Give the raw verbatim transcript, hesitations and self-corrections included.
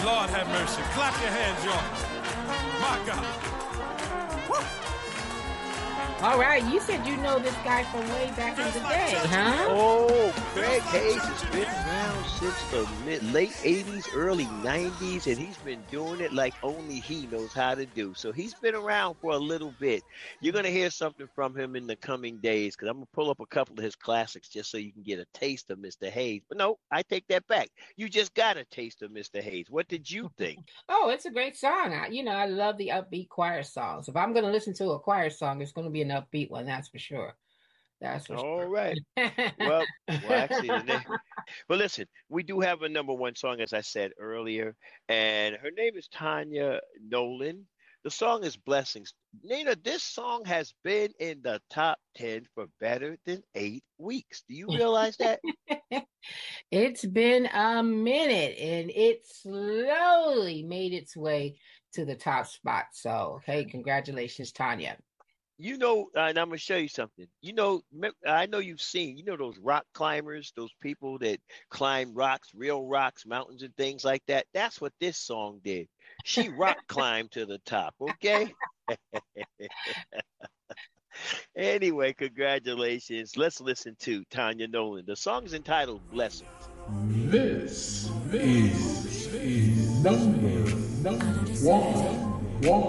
Lord have mercy. Clap your hands, y'all. My God. Woo. All right, you said you know this guy from way back in the day, huh? Oh, Craig Hayes has been around since the mid late eighties, early nineties, and he's been doing it like only he knows how to do. So he's been around for a little bit. You're going to hear something from him in the coming days because I'm going to pull up a couple of his classics just so you can get a taste of Mister Hayes. But no, I take that back. You just got a taste of Mister Hayes. What did you think? Oh, it's a great song. I, you know, I love the upbeat choir songs. If I'm going to listen to a choir song, it's going to be an upbeat one, that's for sure. That's for All sure. right. Well, well, actually, the name. But listen, we do have a number one song, as I said earlier, and her name is Tanya Nolan. The song is Blessings. Nina, this song has been in the top ten for better than eight weeks. Do you realize that? It's been a minute and it slowly made its way to the top spot. So, hey, congratulations, Tanya. You know, uh, and I'm gonna show you something. You know, I know you've seen, you know, those rock climbers, those people that climb rocks, real rocks, mountains, and things like that. That's what this song did. She rock climbed to the top. Okay. Anyway, congratulations. Let's listen to Tanya Nolan. The song is entitled Blessings. This is, is number, number one. one.